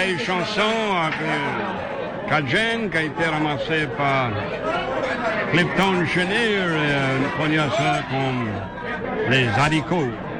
vieille chanson un peu cajun qui a été ramassée par Clifton Chenier et on prenait ça comme les haricots.